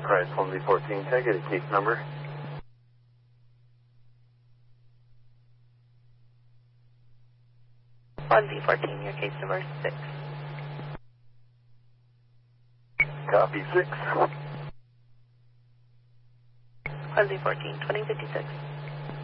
Price 1Z14, can I get a case number? Your case number is 6. Copy 6. 1Z14, 2056.